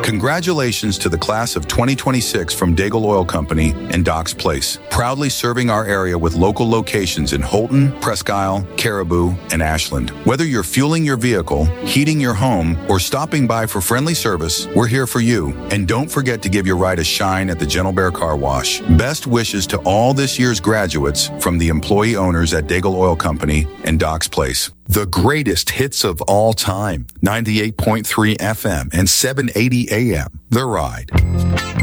Congratulations to the class of 2026 from Daigle Oil Company and Docks Place, proudly serving our area with local locations in Holton, Presque Isle, Caribou, and Ashland. Whether you're fueling your vehicle, heating your home, or stopping by for friendly service, we're here for you. And don't forget to give your ride a shine at the Gentle Bear Car Wash. Best wishes to all this year's graduates from the employee owners at Daigle Oil Company and Docks Place. The greatest hits of all time. 98.3 FM and 780 AM. The Ride.